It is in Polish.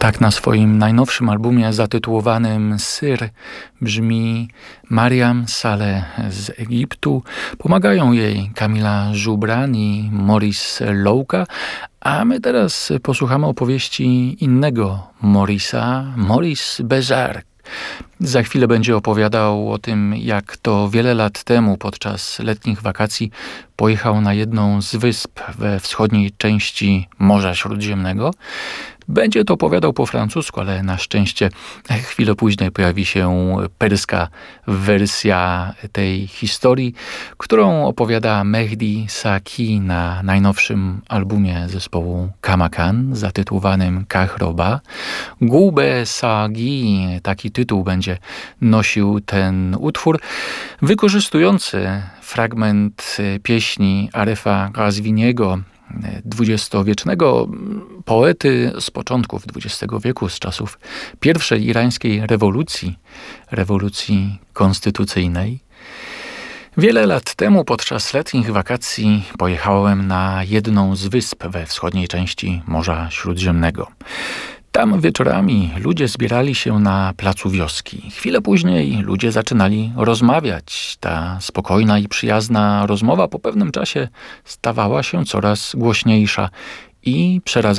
Tak na swoim najnowszym albumie zatytułowanym Syr brzmi Mariam Saleh z Egiptu. Pomagają jej Kamila Żubran i Maurice Louka, a my teraz posłuchamy opowieści innego Maurice'a, Maurice Béjart. Za chwilę będzie opowiadał o tym, jak to wiele lat temu podczas letnich wakacji pojechał na jedną z wysp we wschodniej części Morza Śródziemnego. Będzie to opowiadał po francusku, ale na szczęście chwilę później pojawi się perska wersja tej historii, którą opowiada Mehdi Saki na najnowszym albumie zespołu Kamakan zatytułowanym Kahroba. Goube Sagi, taki tytuł będzie nosił ten utwór, wykorzystujący fragment pieśni Arefa Ghazwiniego, dwudziestowiecznego poety z początków XX wieku, z czasów pierwszej irańskiej rewolucji konstytucyjnej. Wiele lat temu podczas letnich wakacji pojechałem na jedną z wysp we wschodniej części Morza Śródziemnego. Tam wieczorami ludzie zbierali się na placu wioski. Chwilę później ludzie zaczynali rozmawiać. Ta spokojna i przyjazna rozmowa po pewnym czasie stawała się coraz głośniejsza i przeradzała